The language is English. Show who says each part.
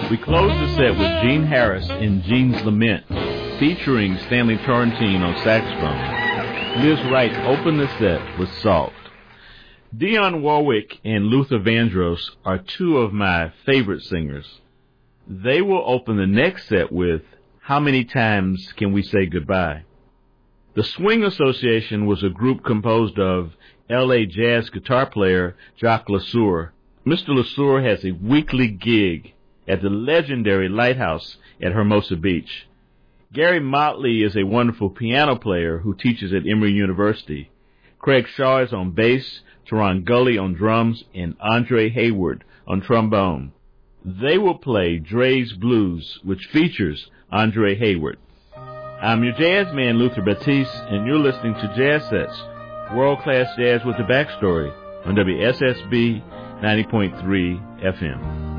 Speaker 1: We close the set with Gene Harris in Gene's Lament, featuring Stanley Torrentine on saxophone. Liz Wright opened the set with Salt. Dionne Warwick and Luther Vandross are two of my favorite singers. They will open the next set with How Many Times Can We Say Goodbye? The Swing Association was a group composed of L.A. jazz guitar player Jacques LeSueur. Mr. LeSueur has a weekly gig at the legendary Lighthouse at Hermosa Beach. Gary Motley is a wonderful piano player who teaches at Emory University. Craig Shaw is on bass, Teron Gully on drums, and Andre Hayward on trombone. They will play Dre's Blues, which features Andre Hayward. I'm your jazz man, Luther Batiste, and you're listening to Jazz Sets, world-class jazz with a backstory on WSSB 90.3 FM.